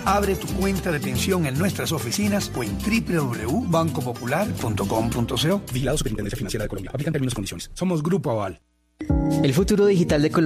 Abre tu cuenta de pensión en nuestras oficinas o en www.bancopopular.com.co. Vigilado Superintendencia Financiera de Colombia. Aplican términos y condiciones. Somos Grupo Aval. El futuro digital de Colombia